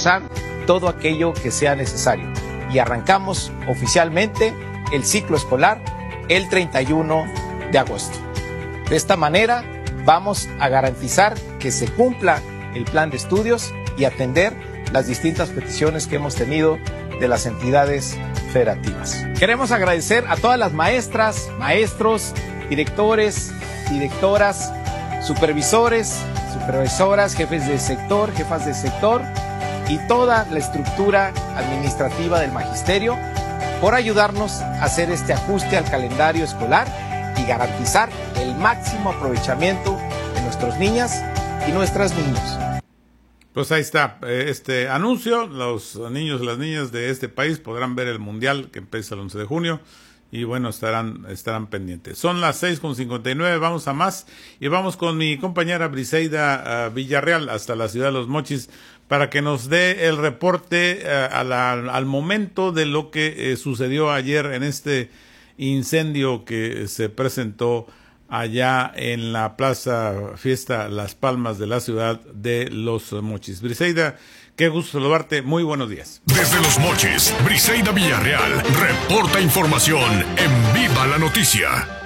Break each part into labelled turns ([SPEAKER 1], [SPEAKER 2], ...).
[SPEAKER 1] reforzar todo aquello que sea necesario. Y arrancamos oficialmente el ciclo escolar el 31 de agosto. De esta manera vamos a garantizar que se cumpla el plan de estudios y atender las distintas peticiones que hemos tenido de las entidades federativas. Queremos agradecer a todas las maestras, maestros, directores, directoras, supervisores, supervisoras, jefes de sector, jefas de sector y toda la estructura administrativa del magisterio por ayudarnos a hacer este ajuste al calendario escolar y garantizar el máximo aprovechamiento de nuestras niñas y nuestros niños.
[SPEAKER 2] Pues ahí está este anuncio. Los niños y las niñas de este país podrán ver el Mundial que empieza el 11 de junio y bueno, estarán pendientes. Son las 6:59, vamos a más y vamos con mi compañera Briseida Villarreal hasta la ciudad de Los Mochis para que nos dé el reporte al momento de lo que sucedió ayer en este incendio que se presentó allá en la Plaza Fiesta Las Palmas de la ciudad de Los Mochis. Briseida, qué gusto saludarte, muy buenos días.
[SPEAKER 3] Desde Los Mochis, Briseida Villarreal reporta información en Viva la Noticia.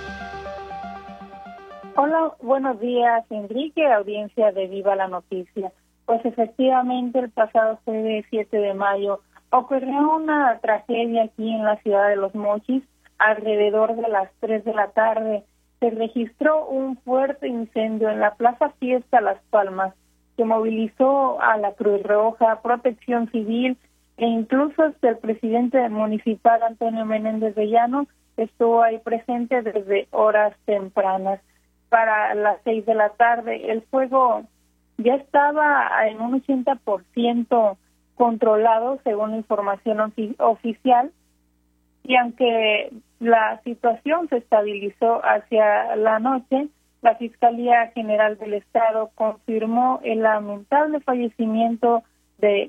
[SPEAKER 4] Hola, buenos días, Enrique, audiencia de Viva la Noticia. Pues efectivamente el pasado jueves 7 de mayo ocurrió una tragedia aquí en la ciudad de Los Mochis. Alrededor de las 3 de la tarde se registró un fuerte incendio en la Plaza Fiesta Las Palmas que movilizó a la Cruz Roja, Protección Civil e incluso hasta el presidente municipal Antonio Menéndez de Llano estuvo ahí presente desde horas tempranas. Para las 6 de la tarde el fuego ya estaba en un 80% controlado según la información oficial y aunque la situación se estabilizó hacia la noche, la Fiscalía General del Estado confirmó el lamentable fallecimiento de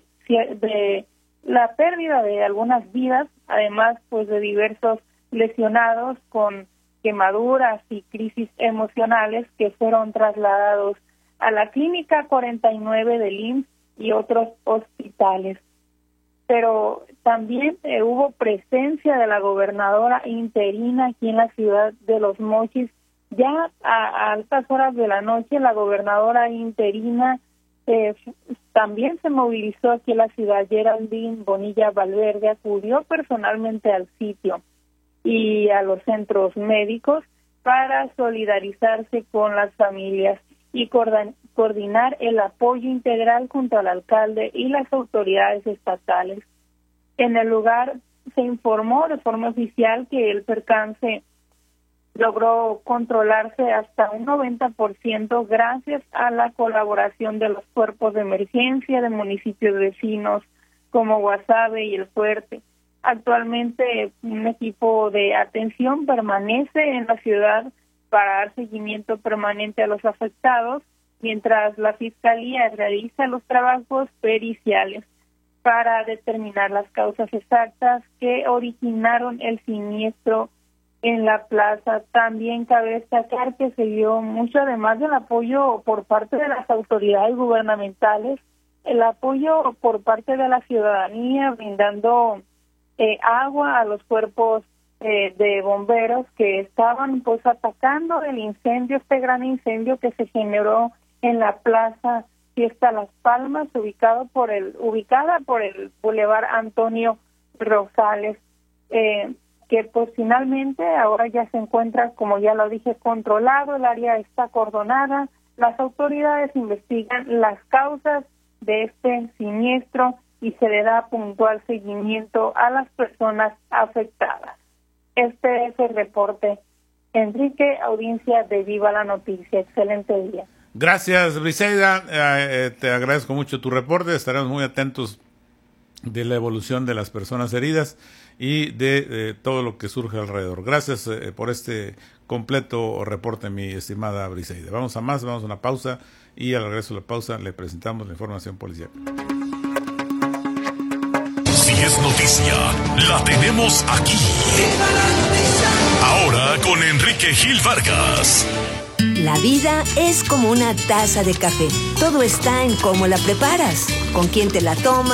[SPEAKER 4] la pérdida de algunas vidas, además pues de diversos lesionados con quemaduras y crisis emocionales que fueron trasladados a la Clínica 49 del IMSS y otros hospitales. Pero también hubo presencia de la gobernadora interina aquí en la ciudad de Los Mochis. Ya a altas horas de la noche la gobernadora interina también se movilizó aquí en la ciudad. Geraldine Bonilla Valverde acudió personalmente al sitio y a los centros médicos para solidarizarse con las familias y coordinar el apoyo integral junto al alcalde y las autoridades estatales. En el lugar se informó de forma oficial que el percance logró controlarse hasta un 90% gracias a la colaboración de los cuerpos de emergencia de municipios vecinos como Guasave y El Fuerte. Actualmente un equipo de atención permanece en la ciudad para dar seguimiento permanente a los afectados, mientras la Fiscalía realiza los trabajos periciales para determinar las causas exactas que originaron el siniestro en la plaza. También cabe destacar que se dio mucho, además del apoyo por parte de las autoridades gubernamentales, el apoyo por parte de la ciudadanía, brindando agua a los cuerpos de bomberos que estaban pues atacando el incendio, este gran incendio que se generó en la Plaza Fiesta Las Palmas, ubicada por el Boulevard Antonio Rosales, que pues finalmente ahora ya se encuentra, como ya lo dije, controlado, el área está acordonada, las autoridades investigan las causas de este siniestro y se le da puntual seguimiento a las personas afectadas. Este es el reporte. Enrique, audiencia de Viva la Noticia. Excelente día.
[SPEAKER 2] Gracias, Briseida. Te agradezco mucho tu reporte. Estaremos muy atentos de la evolución de las personas heridas y de todo lo que surge alrededor. Gracias por este completo reporte, mi estimada Briseida. Vamos a más, vamos a una pausa y al regreso de la pausa le presentamos la información policial.
[SPEAKER 3] Si es noticia, la tenemos aquí. Ahora con Enrique Gil Vargas.
[SPEAKER 5] La vida es como una taza de café. Todo está en cómo la preparas, con quién te la tomas.